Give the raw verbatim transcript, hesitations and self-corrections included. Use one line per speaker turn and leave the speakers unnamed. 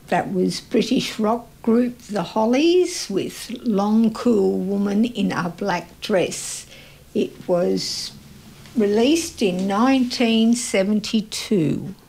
That was British rock group The Hollies with Long Cool Woman in a Black Dress. It was released in nineteen seventy-two.